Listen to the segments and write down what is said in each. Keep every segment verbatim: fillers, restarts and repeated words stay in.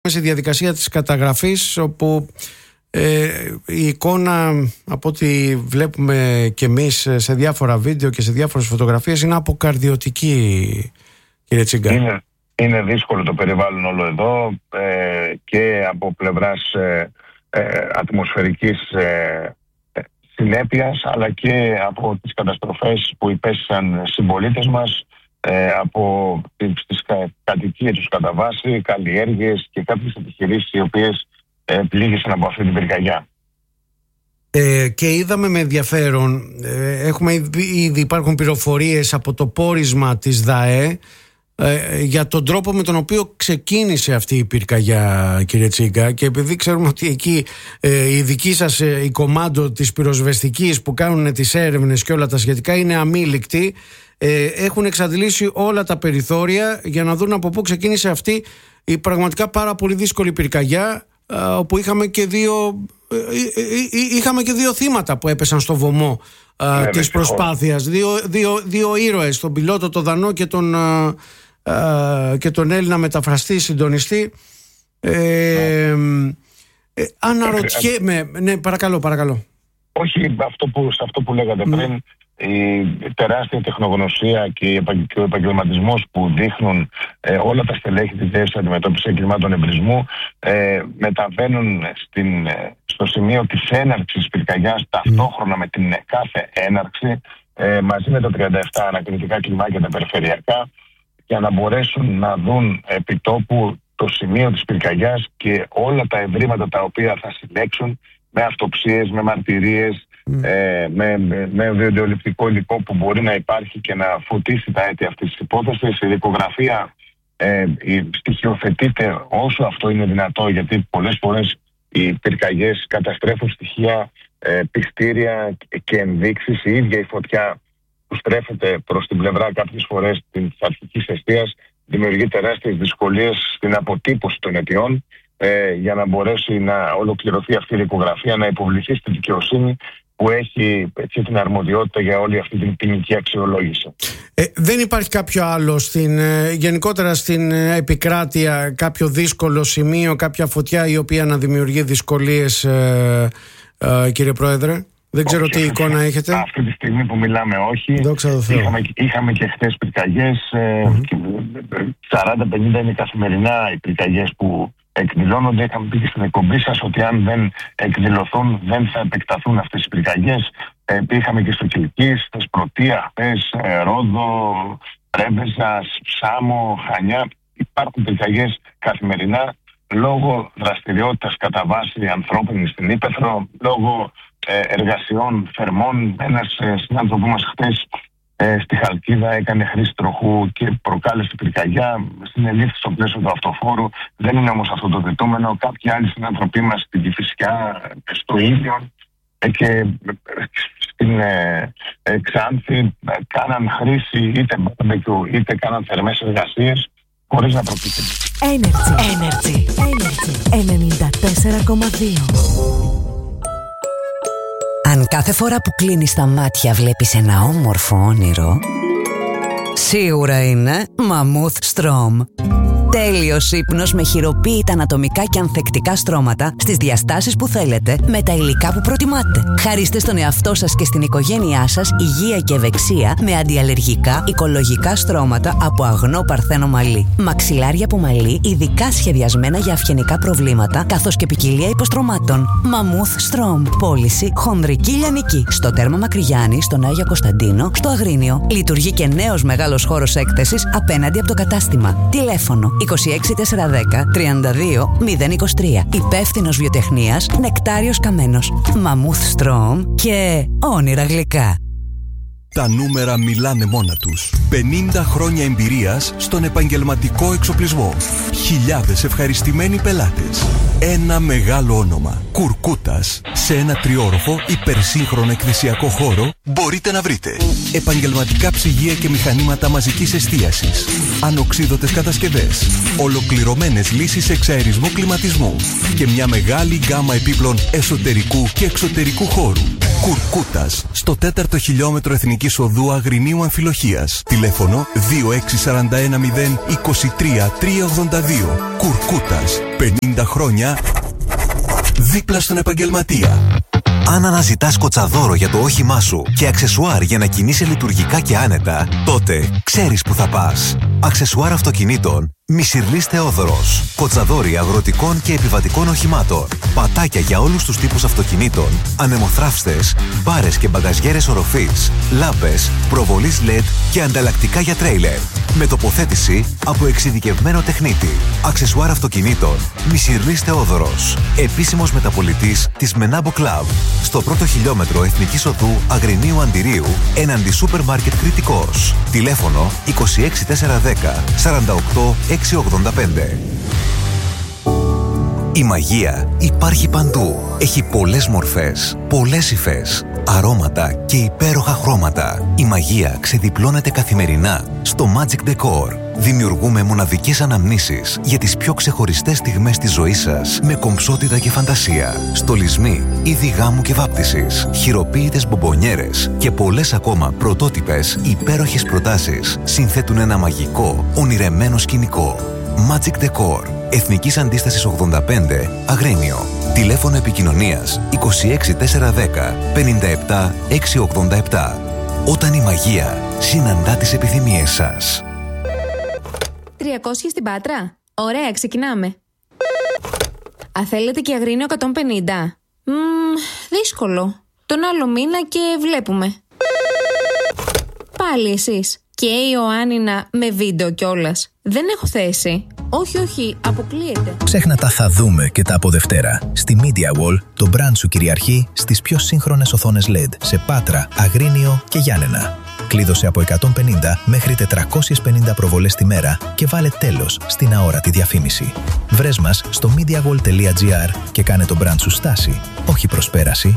στη διαδικασία της καταγραφής, όπου ε, η εικόνα, από ό,τι βλέπουμε και εμείς σε διάφορα βίντεο και σε διάφορες φωτογραφίες, είναι αποκαρδιωτική, κύριε Τσίγκα. Είναι, είναι δύσκολο το περιβάλλον όλο εδώ ε, και από πλευράς ε, ε, ατμοσφαιρικής ε, ε, συνέπειας, αλλά και από τις καταστροφές που υπέστησαν συμπολίτες μας, Ε, από τις κα, κατοικίες τους κατά βάση, καλλιέργειες και κάποιες επιχειρήσεις οι οποίες ε, πλήγησαν από αυτή την πυρκαγιά. Ε, και είδαμε με ενδιαφέρον, ε, έχουμε ήδη υπάρχουν πληροφορίες από το πόρισμα της ΔΑΕ ε, για τον τρόπο με τον οποίο ξεκίνησε αυτή η πυρκαγιά, κύριε Τσίγκα, και επειδή ξέρουμε ότι εκεί ε, η δική σας ε, η κομμάντο της πυροσβεστικής που κάνουν τις έρευνες και όλα τα σχετικά είναι αμήλικτη, ε, έχουν εξαντλήσει όλα τα περιθώρια για να δουν από πού ξεκίνησε αυτή η πραγματικά πάρα πολύ δύσκολη πυρκαγιά, ε, όπου είχαμε και δύο ε, ε, ε, είχαμε και δύο θύματα που έπεσαν στο βωμό ε, ναι, της προσπάθειας, δύο, δύο, δύο ήρωες, τον πιλότο, τον Δανό και τον ε, Uh, και τον Έλληνα μεταφραστή συντονιστή. ε, ε, ε, Αναρωτιέμαι. Ναι, παρακαλώ, παρακαλώ. Όχι, αυτό που, σε αυτό που λέγατε mm. πριν, η τεράστια τεχνογνωσία και ο επαγγελματισμός που δείχνουν ε, όλα τα στελέχη της ΔΕΕ αντιμετώπιση εγκλημάτων εμπρισμού ε, μεταβαίνουν στην, στο σημείο της έναρξης πυρκαγιάς ταυτόχρονα mm. με την κάθε έναρξη, ε, μαζί με τα τριάντα επτά ανακριτικά κλιμάκια τα περιφερειακά, για να μπορέσουν να δουν επιτόπου το σημείο της πυρκαγιάς και όλα τα ευρήματα τα οποία θα συλλέξουν, με αυτοψίες, με μαρτυρίες, mm. ε, με, με, με βιντεοληπτικό υλικό που μπορεί να υπάρχει και να φωτίσει τα αίτια αυτής της υπόθεσης. Η δικογραφία ε, στοιχειοθετείται όσο αυτό είναι δυνατό, γιατί πολλές φορές οι πυρκαγιές καταστρέφουν στοιχεία, ε, πιστήρια και ενδείξεις. Η ίδια η φωτιά που στρέφεται προς την πλευρά κάποιες φορές της αρχικής εστίας δημιουργεί τεράστιες δυσκολίες στην αποτύπωση των αιτιών, ε, για να μπορέσει να ολοκληρωθεί αυτή η δικογραφία, να υποβληθεί στη δικαιοσύνη που έχει έτσι την αρμοδιότητα για όλη αυτή την ποινική αξιολόγηση. Ε, δεν υπάρχει κάποιο άλλο στην, ε, γενικότερα στην ε, επικράτεια, κάποιο δύσκολο σημείο, κάποια φωτιά η οποία να δημιουργεί δυσκολίες, ε, ε, κύριε Πρόεδρε? Δεν ξέρω όχι, τι εικόνα αυτή, έχετε. Αυτή τη στιγμή που μιλάμε, όχι. Είχαμε, είχαμε και χθες πυρκαγιές. Mm-hmm. σαράντα πενήντα είναι καθημερινά οι πυρκαγιές που εκδηλώνονται. Είχαμε πει και στην εκπομπή σας ότι αν δεν εκδηλωθούν, δεν θα επεκταθούν αυτές οι πυρκαγιές. Ε, είχαμε και στο Κιλκής, στη Σπρωτεία, χθες, ε, Ρόδο, Πρέβεζα, Σάμο, Χανιά. Υπάρχουν πυρκαγιές καθημερινά λόγω δραστηριότητας κατά βάση ανθρώπινη στην Ύπαιθρο, λόγω εργασιών θερμών. Ένας ε, συνάνθρωπος μας χθες ε, στη Χαλκίδα έκανε χρήση τροχού και προκάλεσε πυρκαγιά. Συνελήφθη στο πλαίσιο του αυτοφόρου. Δεν είναι όμως αυτό το ζητούμενο. Κάποιοι άλλοι συνάνθρωποι μας στην Κηφισιά, στο ίδιο ε, και ε, στην ε, ε, Ξάνθη ε, κάναν χρήση είτε μπαρμπεκιού είτε κάναν θερμές εργασίες χωρίς να προκληθεί. Energy. Energy. Energy. ενενήντα τέσσερα κόμμα δύο. Αν κάθε φορά που κλείνεις τα μάτια βλέπεις ένα όμορφο όνειρο, σίγουρα είναι Mammoth Strom. Τέλειος ύπνος με χειροποίητα ανατομικά και ανθεκτικά στρώματα στις διαστάσεις που θέλετε, με τα υλικά που προτιμάτε. Χαρίστε στον εαυτό σας και στην οικογένειά σας υγεία και ευεξία με αντιαλλεργικά, οικολογικά στρώματα από αγνό παρθένο μαλλί. Μαξιλάρια από μαλλί ειδικά σχεδιασμένα για αυγενικά προβλήματα, καθώς και ποικιλία υποστρωμάτων. Mammoth Strom. Πώληση χονδρική λιανική. Στο Τέρμα Μακρυγιάννη, στον Άγιο Κωνσταντίνο, στο Αγρίνιο. Λειτουργεί και νέος μεγάλος χώρος έκθεσης απέναντι από το κατάστημα. Τηλέφωνο είκοσι έξι τετρακόσια δέκα τριάντα δύο μηδέν είκοσι τρία. Υπεύθυνος βιοτεχνίας Νεκτάριος Καμένος. Mammoth Strom και όνειρα γλυκά. Τα νούμερα μιλάνε μόνα τους. πενήντα χρόνια εμπειρίας στον επαγγελματικό εξοπλισμό. Χιλιάδες ευχαριστημένοι πελάτες. Ένα μεγάλο όνομα. Κουρκούτας. Σε ένα τριόροφο υπερσύγχρονο εκκλησιακό χώρο μπορείτε να βρείτε επαγγελματικά ψυγεία και μηχανήματα μαζικής εστίασης, ανοξίδωτες κατασκευές, ολοκληρωμένες λύσεις εξαερισμού κλιματισμού και μια μεγάλη γκάμα επίπλων εσωτερικού και εξωτερικού χώρου. Κουρκούτας, στο τέταρτο χιλιόμετρο Εθνικής Οδού Αγρινίου Αμφιλοχίας. Τηλέφωνο δύο έξι τέσσερα ένα μηδέν είκοσι τρία τριακόσια ογδόντα δύο. Κουρκούτας, πενήντα χρόνια δίπλα στον επαγγελματία. Αν αναζητάς κοτσαδόρο για το όχημά σου και αξεσουάρ για να κινείσαι λειτουργικά και άνετα, τότε ξέρεις που θα πας. Αξεσουάρ αυτοκινήτων Μισιρλής Θεόδωρος. Κοτσαδόροι αγροτικών και επιβατικών οχημάτων. Πατάκια για όλους τους τύπους αυτοκινήτων. Ανεμοθράφστες, μπάρες και μπαγκαζιέρες οροφής. Λάμπες, προβολής ελ ι ντι και ανταλλακτικά για τρέιλερ. Με τοποθέτηση από εξειδικευμένο τεχνίτη. Αξεσουάρ αυτοκινήτων Μισιρλής Θεόδωρος. Επίσημος μεταπολιτής της Menabo Club. Στο πρώτο χιλιόμετρο Εθνικής Οδού Αγρινίου Αντιρίου, έναντι σούπερ μάρκετ Κρητικός. Τηλέφωνο είκοσι έξι τέσσερα δέκα σαράντα οκτώ έξι ογδόντα πέντε. Η μαγεία υπάρχει παντού. Έχει πολλές μορφές, πολλές υφές, αρώματα και υπέροχα χρώματα. Η μαγεία ξεδιπλώνεται καθημερινά στο Magic Decor. Δημιουργούμε μοναδικές αναμνήσεις για τις πιο ξεχωριστές στιγμές της ζωής σας με κομψότητα και φαντασία. Στολισμοί, είδη γάμου και βάπτισης, χειροποίητες μπομπονιέρες και πολλές ακόμα πρωτότυπες υπέροχες προτάσεις συνθέτουν ένα μαγικό, ονειρεμένο σκηνικό. Magic Decor. Εθνικής Αντίστασης ογδόντα πέντε, Αγρίνιο. Τηλέφωνο επικοινωνίας είκοσι έξι τέσσερα δέκα πενήντα επτά εξακόσια ογδόντα επτά. Όταν η μαγεία συναντά τις επιθυμίες σας. τριακόσια στην Πάτρα. Ωραία, ξεκινάμε. Α, θέλετε και Αγρίνιο εκατόν πενήντα. Μμμ, δύσκολο. Τον άλλο μήνα και βλέπουμε. Πάλι εσείς. Και η Ιωάννινα με βίντεο κιόλας. Δεν έχω θέση. Όχι, όχι, αποκλείεται. Ξέχνα τα θα δούμε και τα από Δευτέρα. Στη Media Wall, το brand σου κυριαρχεί στις πιο σύγχρονες οθόνες ελ ι ντι σε Πάτρα, Αγρίνιο και Γιάννενα. Κλείδωσε από εκατόν πενήντα μέχρι τετρακόσιες πενήντα προβολές τη μέρα και βάλε τέλος στην αόρατη διαφήμιση. Βρες μας στο mediawall τελεία gr και κάνε το brand σου στάση, όχι προσπέραση.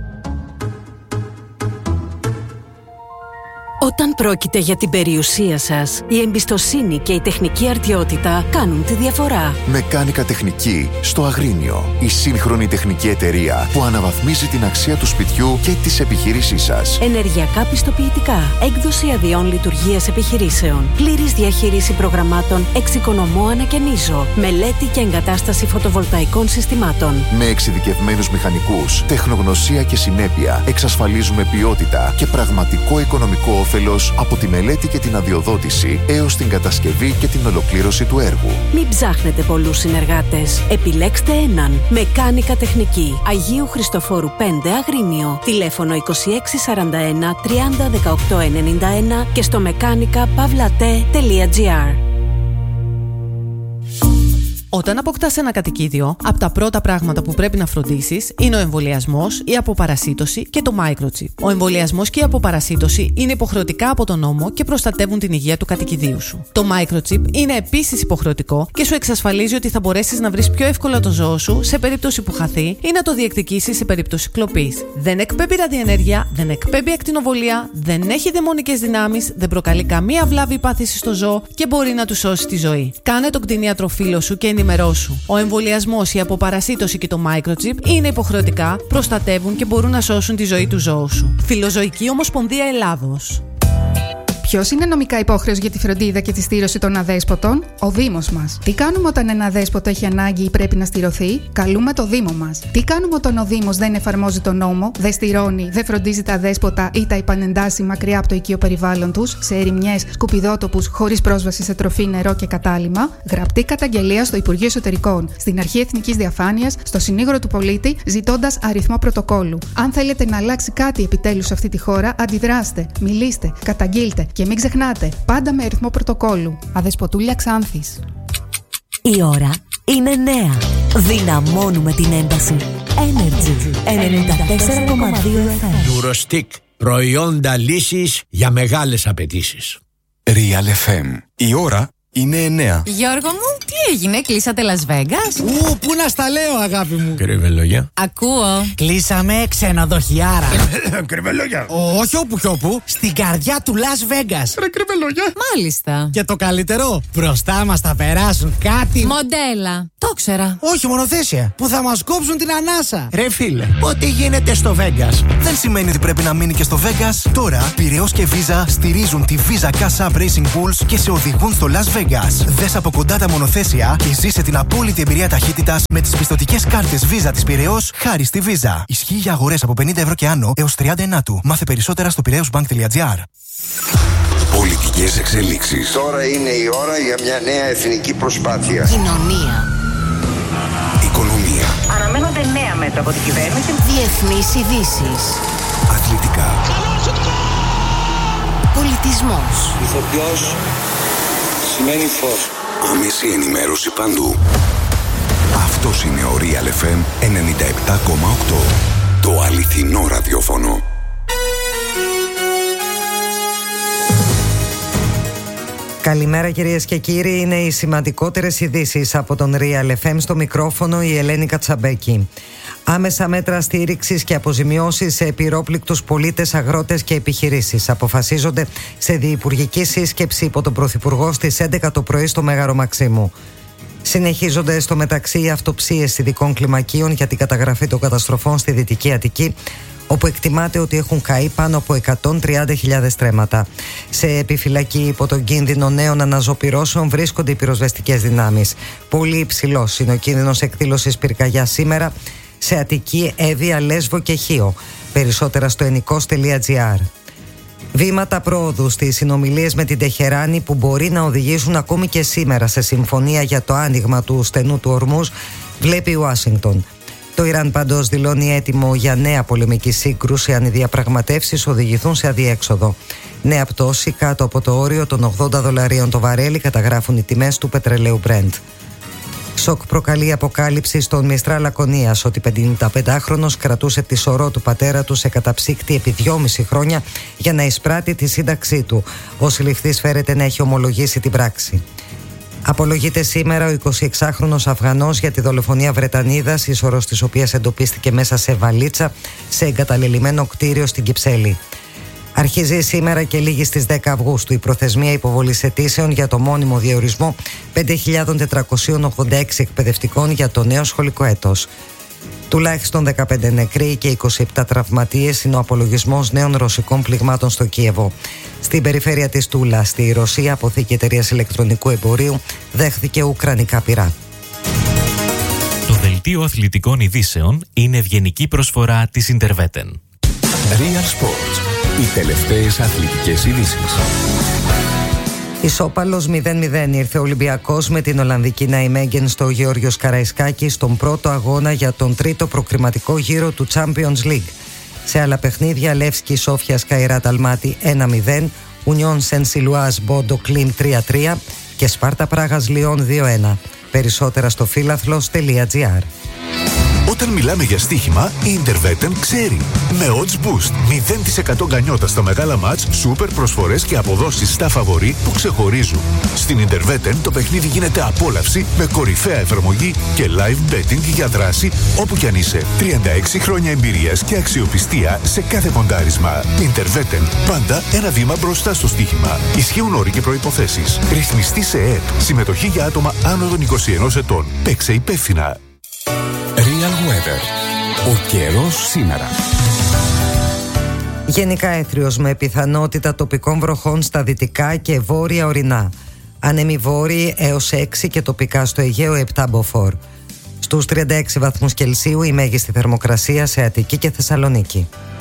Όταν πρόκειται για την περιουσία σας, η εμπιστοσύνη και η τεχνική αρτιότητα κάνουν τη διαφορά. Μεκάνικα Τεχνική στο Αγρίνιο. Η σύγχρονη τεχνική εταιρεία που αναβαθμίζει την αξία του σπιτιού και της επιχείρησής σας. Ενεργειακά πιστοποιητικά, έκδοση αδειών λειτουργίας επιχειρήσεων, πλήρης διαχείριση προγραμμάτων εξοικονομώ ανακαινίζω, μελέτη και εγκατάσταση φωτοβολταϊκών συστημάτων. Με εξειδικευμένους μηχανικούς, τεχνογνωσία και συνέπεια εξασφαλίζουμε ποιότητα και πραγματικό οικονομικό όφελος από τη μελέτη και την αδειοδότηση έως την κατασκευή και την ολοκλήρωση του έργου. Μην ψάχνετε πολλούς συνεργάτες. Επιλέξτε έναν. Μεκάνικα Τεχνική. Αγίου Χριστοφόρου πέντε, Αγρίνιο. Τηλέφωνο είκοσι έξι σαράντα ένα τριάντα δεκαοκτώ ενενήντα ένα και στο μεκάνικα παύλα-τε τελεία τζι άρ. Όταν αποκτάς ένα κατοικίδιο, από τα πρώτα πράγματα που πρέπει να φροντίσεις είναι ο εμβολιασμός, η αποπαρασίτωση και το microchip. Ο εμβολιασμός και η αποπαρασίτωση είναι υποχρεωτικά από τον νόμο και προστατεύουν την υγεία του κατοικιδίου σου. Το microchip είναι επίσης υποχρεωτικό και σου εξασφαλίζει ότι θα μπορέσεις να βρεις πιο εύκολα το ζώο σου σε περίπτωση που χαθεί ή να το διεκδικήσεις σε περίπτωση κλοπής. Δεν εκπέμπει ραδιενέργεια, δεν εκπέμπει ακτινοβολία, δεν έχει δαιμονικές δυνάμεις, δεν προκαλεί καμία βλάβη ή πάθηση στο ζώο και μπορεί να του σώσει τη ζωή. Κάνε τον κτηνίατρο φίλο σου και ενημερώσου. Ο εμβολιασμός, η αποπαρασίτωση και το microchip είναι υποχρεωτικά, προστατεύουν και μπορούν να σώσουν τη ζωή του ζώου σου. Φιλοζωική Ομοσπονδία Ελλάδος. Ποιος είναι νομικά υπόχρεος για τη φροντίδα και τη στήρωση των αδέσποτων? Ο Δήμος μας. Τι κάνουμε όταν ένα αδέσποτο έχει ανάγκη ή πρέπει να στηρωθεί? Καλούμε το Δήμο μας. Τι κάνουμε όταν ο Δήμος δεν εφαρμόζει τον νόμο, δεν στηρώνει, δεν φροντίζει τα αδέσποτα ή τα επανεντάσσει μακριά από το οικείο περιβάλλον τους, σε ερημιές, σκουπιδότοπους, χωρίς πρόσβαση σε τροφή, νερό και κατάλυμμα? Γραπτή καταγγελία στο Υπουργείο Εσωτερικών, στην Αρχή Εθνικής Διαφάνειας, στο συνήγορο του πολίτη, ζητώντας αριθμό πρωτοκόλλου. Αν θέλετε να αλλάξει κάτι επιτέλους σε αυτή τη χώρα, αντιδράστε, μιλήστε, καταγγείλτε. Και μην ξεχνάτε, πάντα με αριθμό πρωτοκόλλου. Αδεσποτούλια Ξάνθης. Η ώρα είναι νέα. Δυναμώνουμε την ένταση. Energy ενενήντα τέσσερα κόμμα δύο εφ εμ. Eurostick. Προϊόντα λύσης για μεγάλες απαιτήσεις. Real εφ εμ. Η ώρα είναι εννέα. Γιώργο μου, τι έγινε, κλείσατε Las Vegas? Ου, πού να στα λέω, αγάπη μου. Κρυβελόγια. Ακούω. Κλείσαμε ξενοδοχιάρα. Κρυβελόγια. Όχι όπου κι όπου, στην καρδιά του Las Vegas. Ρε κρυβελόγια. Μάλιστα. Και το καλύτερο, μπροστά μας θα περάσουν κάτι. Μοντέλα. Το ξέρα. Όχι, μονοθέσια. Που θα μας κόψουν την ανάσα. Ρε φίλε, ό,τι γίνεται στο Vegas δεν σημαίνει ότι πρέπει να μείνει και στο Vegas. Τώρα, Πειραιώς και Visa στηρίζουν τη Visa Cash App Racing Bulls και σε οδηγούν στο Las Vegas. Δες από κοντά τα μονοθέσια και ζήσε την απόλυτη εμπειρία ταχύτητας με τις πιστωτικές κάρτες Visa της Πειραιώς χάρη στη Visa. Ισχύει για αγορές από πενήντα ευρώ και άνω έως τριάντα ενάτου. Μάθε περισσότερα στο πειραιώσμπανκ.gr. Πολιτικές εξελίξεις. Τώρα είναι η ώρα για μια νέα εθνική προσπάθεια. Κοινωνία. Οικονομία. Αναμένονται νέα μέτρα από την κυβέρνηση. Διεθνείς ειδήσεις. Αθλητικά. Πολιτισμός. Ηθοποιός σημαίνει φως. Άμεση ενημέρωση παντού. Αυτός είναι ο Real εφ εμ ενενήντα επτά κόμμα οκτώ. Το αληθινό ραδιόφωνο. Καλημέρα κυρίες και κύριοι, είναι οι σημαντικότερες ειδήσεις από τον Real εφ εμ, στο μικρόφωνο η Ελένη Κατσαμπέκη. Άμεσα μέτρα στήριξης και αποζημιώσεις σε επιρρόπληκτους πολίτες, αγρότες και επιχειρήσεις αποφασίζονται σε διυπουργική σύσκεψη υπό τον Πρωθυπουργό στις έντεκα το πρωί στο Μέγαρο Μαξίμου. Συνεχίζονται στο μεταξύ οι αυτοψίες ειδικών κλιμακίων για την καταγραφή των καταστροφών στη Δυτική Αττική, όπου εκτιμάται ότι έχουν καεί πάνω από εκατόν τριάντα χιλιάδες στρέμματα. Σε επιφυλακή υπό τον κίνδυνο νέων αναζωπυρώσεων βρίσκονται οι πυροσβεστικές δυνάμεις. Πολύ υψηλός είναι ο κίνδυνος εκδήλωσης πυρκαγιάς σήμερα σε Αττική, Εύβοια, Λέσβο και Χίο. Περισσότερα στο ενικός τελεία τζι άρ. Βήματα πρόοδου στις συνομιλίες με την Τεχεράνη που μπορεί να οδηγήσουν ακόμη και σήμερα σε συμφωνία για το άνοιγμα του στενού του Ορμούζ, βλέπει η Ουάσιγκτον. Το Ιράν παντός δηλώνει έτοιμο για νέα πολεμική σύγκρουση αν οι διαπραγματεύσεις οδηγηθούν σε αδιέξοδο. Νέα πτώση κάτω από το όριο των ογδόντα δολαρίων το βαρέλι καταγράφουν οι τιμές του πετρελαίου Brent. Σοκ προκαλεί αποκάλυψη στον Μιστρά Λακωνίας ότι πενηνταπεντάχρονος κρατούσε τη σωρό του πατέρα του σε καταψύκτη επί δυόμιση χρόνια για να εισπράττει τη σύνταξή του. Ο συλληφθής φέρεται να έχει ομολογήσει την πράξη. Απολογείται σήμερα ο εικοσιεξάχρονος Αφγανός για τη δολοφονία Βρετανίδας, η σωρός της οποίας εντοπίστηκε μέσα σε βαλίτσα σε εγκαταλελειμμένο κτίριο στην Κυψέλη. Αρχίζει σήμερα και λήγει στις δέκα Αυγούστου η προθεσμία υποβολής αιτήσεων για το μόνιμο διορισμό πέντε χιλιάδες τετρακόσια ογδόντα έξι εκπαιδευτικών για το νέο σχολικό έτος. Τουλάχιστον δεκαπέντε νεκροί και είκοσι επτά τραυματίες είναι ο απολογισμός νέων ρωσικών πληγμάτων στο Κίεβο. Στην περιφέρεια της Τούλα, στη Ρωσία, αποθήκη εταιρείας ηλεκτρονικού εμπορίου δέχθηκε ουκρανικά πυρά. Το δελτίο αθλητικών ειδήσεων είναι ευγενική προσφορά της Interveten. Real Sports. Οι τελευταίες αθλητικές ειδήσεις. Ισόπαλος μηδέν μηδέν ήρθε ο Ολυμπιακός με την Ολλανδική Ναϊμέγγεν στο Γεώργιος Καραϊσκάκη στον πρώτο αγώνα για τον τρίτο προκριματικό γύρο του Champions League. Σε άλλα παιχνίδια, Λεύσκι Σόφια Σκαϊράτ Αλμάτι ένα μηδέν, Ουνιόν Σεν Σιλουάζ Μπόντο Κλίν τρία τρία και Σπάρτα Πράγας Λιόν δύο ένα. Περισσότερα στο φίλαθλος τελεία τζι άρ. Όταν μιλάμε για στοίχημα, η Interveten ξέρει. Με Odds Boost, μηδέν τοις εκατό γκανιότα στα μεγάλα μάτς, σούπερ προσφορές και αποδόσεις στα φαβορί που ξεχωρίζουν. Στην Interveten το παιχνίδι γίνεται απόλαυση με κορυφαία εφαρμογή και live betting για δράση όπου κι αν είσαι. τριάντα έξι χρόνια εμπειρίας και αξιοπιστία σε κάθε ποντάρισμα. Interveten, πάντα ένα βήμα μπροστά στο στοίχημα. Ισχύουν όροι και προϋποθέσεις. Ρυθμιστή σε ΕΕΠ. Συμμετοχή για άτομα άνω των είκοσι ενός ετών. Παίξε υπεύθυνα. Real Weather. Ο καιρός σήμερα. Γενικά έθριος με πιθανότητα τοπικών βροχών στα δυτικά και βόρεια ορεινά. Άνεμοι βόρειοι έως έξι και τοπικά στο Αιγαίο επτά μποφόρ. Στους τριάντα έξι βαθμούς Κελσίου η μέγιστη θερμοκρασία σε Αττική και Θεσσαλονίκη.